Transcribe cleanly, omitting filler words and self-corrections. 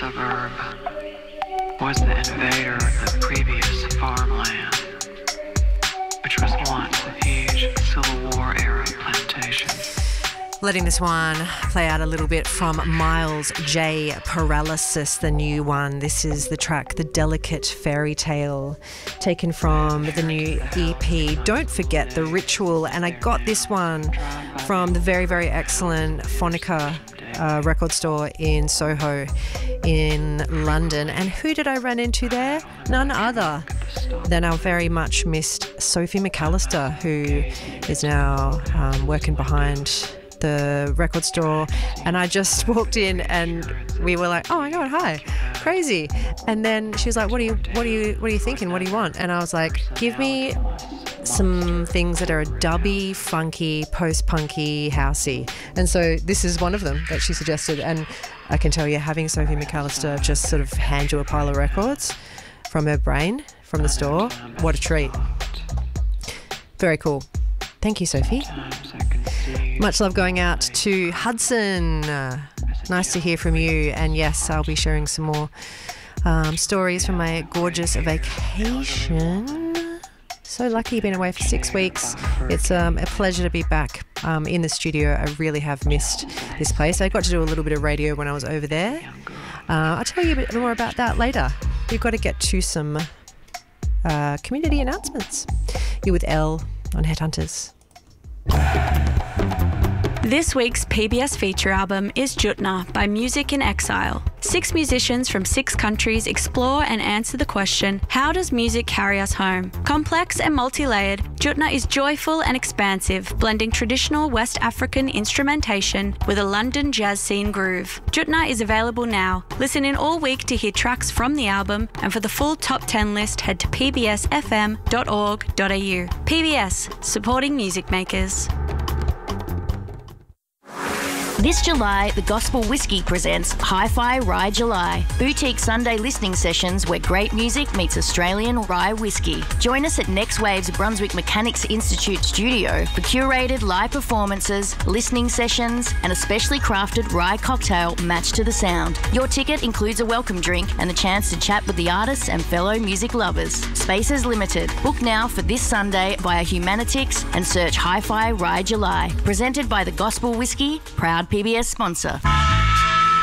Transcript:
suburb was the invader of the previous farmland, which was once a huge Civil War era plantation. Letting this one play out a little bit from Miles J. Paralysis, the new one. This is the track The Delicate Fairy Tale, taken from the new EP Don't Forget the Ritual. And I got this one from the very, very excellent Phonica record store in Soho in London. And who did I run into there? None other than our very much missed Sophie McAllister, who is now working behind the record store. And I just walked in and we were like, oh my God, hi, crazy. And then she was like, what are you thinking? What do you want? And I was like, give me some things that are dubby, funky, post-punky, housey. And so this is one of them that she suggested. And I can tell you, having Sophie McAllister just sort of hand you a pile of records from her brain, from the store, what a treat. Very cool. Thank you, Sophie. Much love going out to Hudson. Nice to hear from you. And yes, I'll be sharing some more stories from my gorgeous vacation. So lucky, been away for 6 weeks. It's a pleasure to be back in the studio. I really have missed this place. I got to do a little bit of radio when I was over there. I'll tell you a bit more about that later. We've got to get to some community announcements. You're with Elle on Headhunters. This week's PBS feature album is Jutna by Music in Exile. 6 musicians from 6 countries explore and answer the question, how does music carry us home? Complex and multi-layered, Jutna is joyful and expansive, blending traditional West African instrumentation with a London jazz scene groove. Jutna is available now. Listen in all week to hear tracks from the album, and for the full top 10 list, head to pbsfm.org.au. PBS, supporting music makers. This July, the Gospel Whiskey presents Hi-Fi Rye July, boutique Sunday listening sessions where great music meets Australian rye whiskey. Join us at Next Wave's Brunswick Mechanics Institute studio for curated live performances, listening sessions, and a specially crafted rye cocktail matched to the sound. Your ticket includes a welcome drink and the chance to chat with the artists and fellow music lovers. Space is limited. Book now for this Sunday via Humanitix and search Hi-Fi Rye July. Presented by the Gospel Whiskey, proud PBS sponsor.